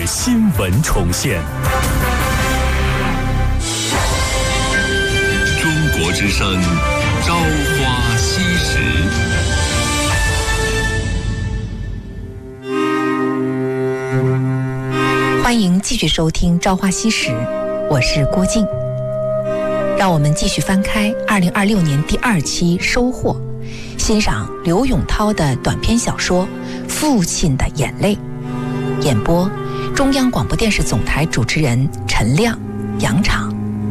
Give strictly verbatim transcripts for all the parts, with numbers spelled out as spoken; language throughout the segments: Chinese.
新闻重现。 中国之声，朝花夕拾。 欢迎继续收听《朝花夕拾》，我是郭静。让我们继续翻开二零二六年第二期收获，欣赏刘永涛的短篇小说《父亲的眼泪》。演播：中央广播电视总台主持人陈亮、杨昶。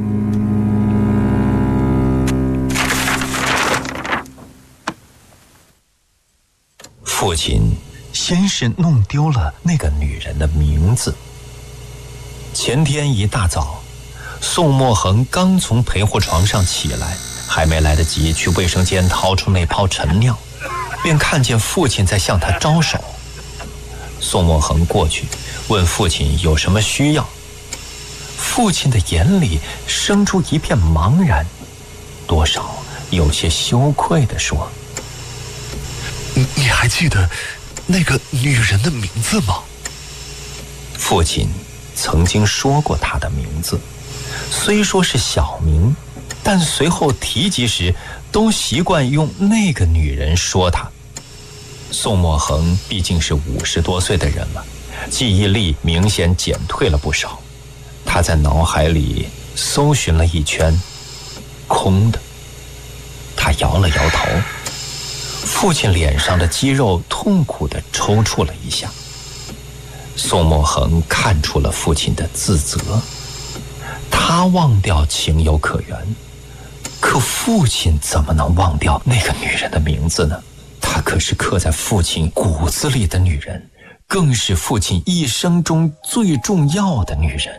父亲先是弄丢了那个女人的名字。前天一大早，宋墨恒刚从陪护床上起来，还没来得及去卫生间掏出那泡陈尿，便看见父亲在向他招手。宋墨恒过去问父亲有什么需要，父亲的眼里生出一片茫然，多少有些羞愧地说： 你你还记得那个女人的名字吗？ 父亲曾经说过她的名字，虽说是小名，但随后提及时都习惯用那个女人说她。宋墨恒毕竟是五十多岁的人了，记忆力明显减退了不少。他在脑海里搜寻了一圈，空的。他摇了摇头，父亲脸上的肌肉痛苦地抽搐了一下。宋墨恒看出了父亲的自责，他忘掉情有可原，可父亲怎么能忘掉那个女人的名字呢？她可是刻在父亲骨子里的女人，更是父亲一生中最重要的女人。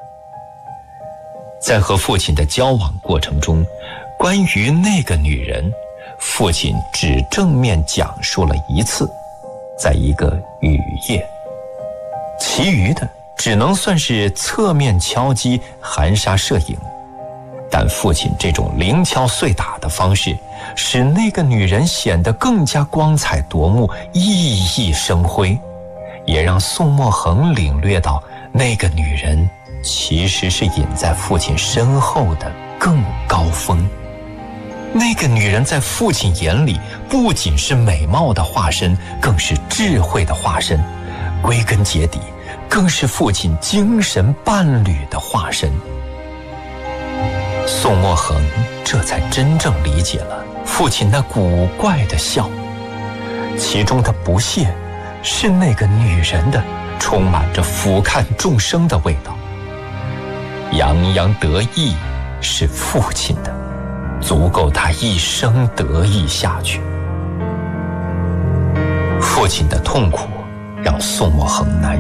在和父亲的交往过程中，关于那个女人，父亲只正面讲述了一次，在一个雨夜，其余的只能算是侧面敲击含沙射影。但父亲这种零敲碎打的方式，使那个女人显得更加光彩夺目、熠熠生辉，也让宋墨恒领略到那个女人其实是隐在父亲身后的更高峰。那个女人在父亲眼里不仅是美貌的化身，更是智慧的化身，归根结底更是父亲精神伴侣的化身。宋墨恒这才真正理解了父亲那古怪的笑，其中的不屑是那个女人的充满着俯瞰众生的味道，洋洋得意是父亲的，足够他一生得意下去。父亲的痛苦让宋墨恒难